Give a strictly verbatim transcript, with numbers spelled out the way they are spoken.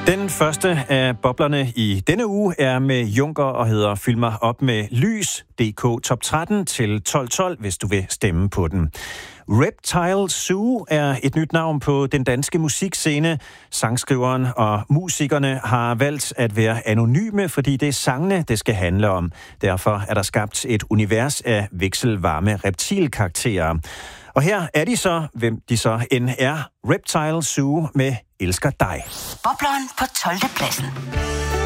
Den første af boblerne i denne uge er med Junker og hedder Fyld mig op med lys. D K Top tretten til tolv tolv, hvis du vil stemme på den. Reptile Zoo er et nyt navn på den danske musikscene. Sangskriveren og musikerne har valgt at være anonyme, fordi det er sangene, det skal handle om. Derfor er der skabt et univers af vekselvarme reptilkarakterer. Og her er de så, hvem de så end er. Reptile Zoo med Elsker dig. Bobleren på tolvte pladsen.